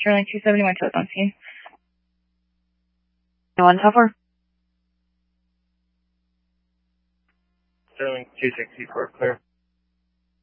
Sterling 271 toes on scene. Anyone cover? Sterling 264, clear.